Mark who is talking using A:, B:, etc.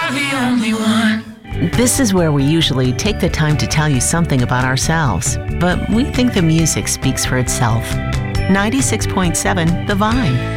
A: are the only one.
B: This is where we usually take the time to tell you something about ourselves, but we think the music speaks for itself. 96.7 The Vine.